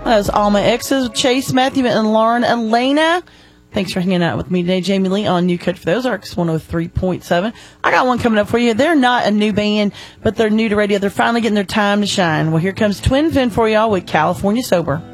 That was all my exes, Chase, Matthew, and Lauren Elena. Thanks for hanging out with me today, Jamie Lee, on New Cut for the Ozarks 103.7. I got one coming up for you. They're not a new band, but they're new to radio. They're finally getting their time to shine. Well, here comes Twin Fin for y'all with California Sober.